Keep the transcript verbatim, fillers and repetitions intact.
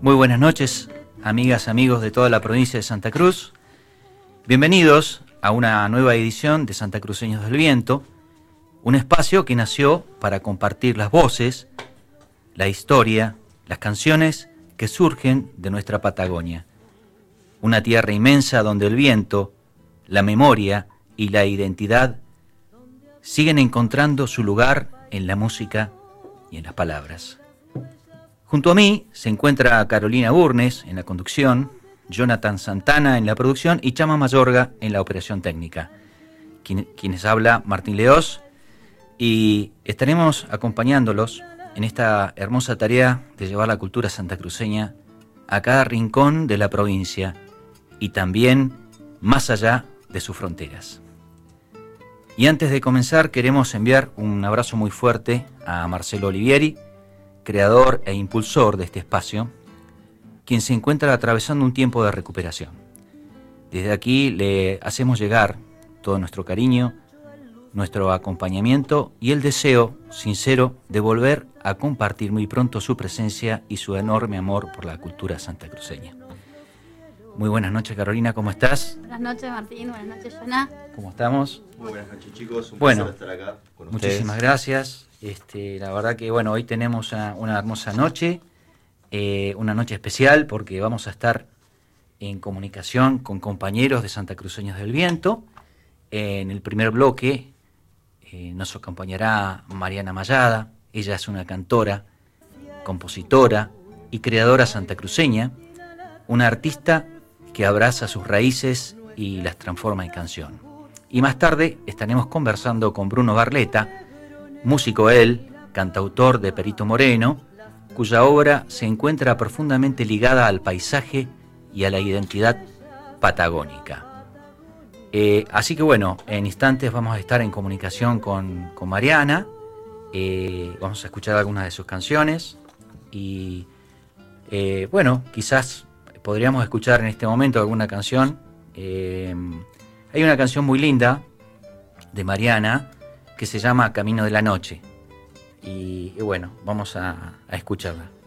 Muy buenas noches, amigas, amigos de toda la provincia de Santa Cruz. Bienvenidos a una nueva edición de Santacruceños del Viento, un espacio que nació para compartir las voces, la historia, las canciones que surgen de nuestra Patagonia. Una tierra inmensa donde el viento, la memoria y la identidad siguen encontrando su lugar en la música y en las palabras. Junto a mí se encuentra Carolina Burnes en la conducción, Jonathan Santana en la producción y Chama Mayorga en la operación técnica. Quien, quienes habla Martín Leós, y estaremos acompañándolos en esta hermosa tarea de llevar la cultura santacruceña a cada rincón de la provincia y también más allá de sus fronteras. Y antes de comenzar queremos enviar un abrazo muy fuerte a Marcelo Olivieri, creador e impulsor de este espacio, quien se encuentra atravesando un tiempo de recuperación. Desde aquí le hacemos llegar todo nuestro cariño, nuestro acompañamiento y el deseo sincero de volver a compartir muy pronto su presencia y su enorme amor por la cultura santacruceña. Muy buenas noches, Carolina, ¿cómo estás? Buenas noches, Martín, buenas noches, Jonah. ¿Cómo estamos? Muy buenas noches, chicos, un bueno, placer estar acá con ustedes. Muchísimas gracias. Este, la verdad que bueno, hoy tenemos una, una hermosa noche, eh, una noche especial porque vamos a estar en comunicación con compañeros de Santacruceños del Viento. Eh, en el primer bloque eh, nos acompañará Mariana Mayada. Ella es una cantora, compositora y creadora santacruceña, una artista que abraza sus raíces y las transforma en canción. Y más tarde estaremos conversando con Bruno Barletta, músico él, cantautor de Perito Moreno, cuya obra se encuentra profundamente ligada al paisaje y a la identidad patagónica. Eh, así que bueno, en instantes vamos a estar en comunicación con, con Mariana, eh, vamos a escuchar algunas de sus canciones y eh, bueno, quizás podríamos escuchar en este momento alguna canción. Eh, hay una canción muy linda de Mariana que se llama Camino de la Noche. Y, y bueno, vamos a, a escucharla.